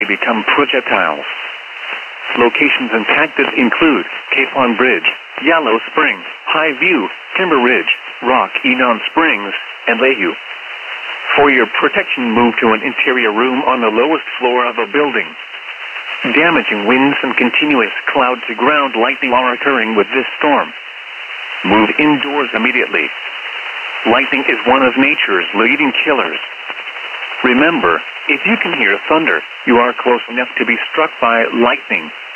become projectiles. Locations impacted include Capon Bridge, Yellow Spring, High View, Timber Ridge, Rock Enon Springs, and Lehue. For your protection, move to an interior room on the lowest floor of a building. Damaging winds and continuous cloud-to-ground lightning are occurring with this storm. Move indoors immediately. Lightning is one of nature's leading killers. Remember, if you can hear thunder, you are close enough to be struck by lightning.